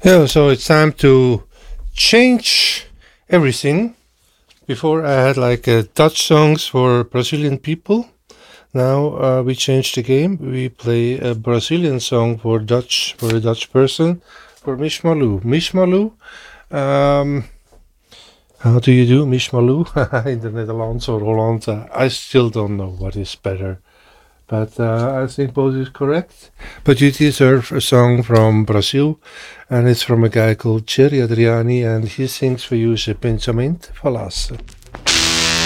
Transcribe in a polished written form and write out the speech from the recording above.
Yeah, so it's time to change everything. Before I had like Dutch songs for Brazilian people. Now we change the game. We play a Brazilian song for a Dutch person, for Mishmalu. Mishmalu. Um, how do you do Mishmalu in the Netherlands or Holland? I still don't know what is better. But I think both is correct. But you deserve a song from Brazil, and it's from a guy called Thierry Adriani, and he sings for you Se Pensamento Falasse.